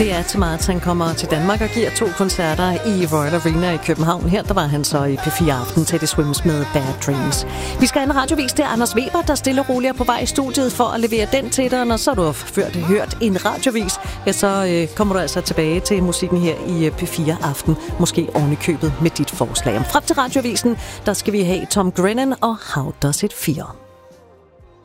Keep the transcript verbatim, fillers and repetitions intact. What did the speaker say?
Det er til meget, han kommer til Danmark og giver to koncerter i Royal Arena i København. Her der var han så i P fire Aften til det Swims med Bad Dreams. Vi skal have en radiovis til Anders Weber, der stille og roligt er på vej i studiet for at levere den til dig. Når så du har ført, hørt en radiovis, ja, så øh, kommer du altså tilbage til musikken her i P fire Aften. Måske oven i købet med dit forslag. Frem til radiovisen, der skal vi have Tom Grennan og How Does It Feel?